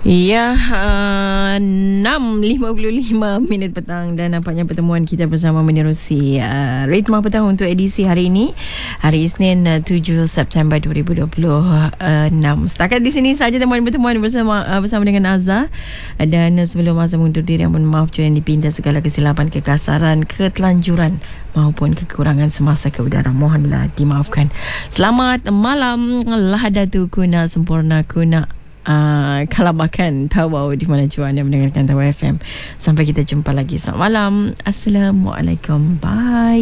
Ya, 6.55 minit petang dan nampaknya pertemuan kita bersama menerusi ritma petang untuk edisi hari ini, hari Isnin 7 September 2026. Setakat di sini saja temuan-pertemuan bersama dengan Azhar, dan sebelum Azhar mundur diri, mohon maaf yang dipinta segala kesilapan, kekasaran, ketelanjuran maupun kekurangan semasa ke udara, mohonlah dimaafkan. Selamat malam, lahadatu kuna sempurna kuna kalabakan Tawau di mana jua anda mendengarkan Tawau FM. Sampai kita jumpa lagi. Selamat malam. Assalamualaikum. Bye.